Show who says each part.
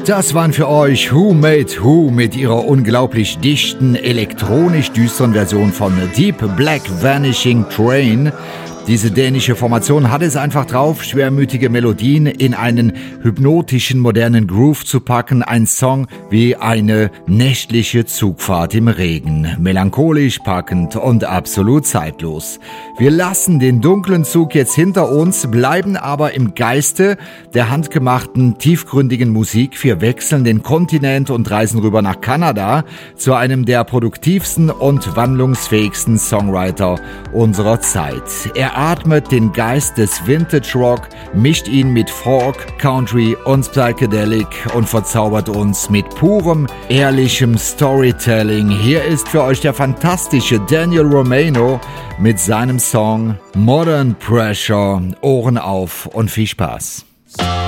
Speaker 1: Das waren für euch Who Made Who mit ihrer unglaublich dichten, elektronisch düsteren Version von Deep Black Vanishing Train. Diese dänische Formation hat es einfach drauf, schwermütige Melodien in einen hypnotischen, modernen Groove zu packen. Ein Song wie eine nächtliche Zugfahrt im Regen. Melancholisch, packend und absolut zeitlos. Wir lassen den dunklen Zug jetzt hinter uns, bleiben aber im Geiste der handgemachten, tiefgründigen Musik. Wir wechseln den Kontinent und reisen rüber nach Kanada zu einem der produktivsten und wandlungsfähigsten Songwriter unserer Zeit. Er atmet den Geist des Vintage Rock, mischt ihn mit Folk, Country und Psychedelic und verzaubert uns mit purem, ehrlichem Storytelling. Hier ist für euch der fantastische Daniel Romano mit seinem Song Modern Pressure. Ohren auf und viel Spaß.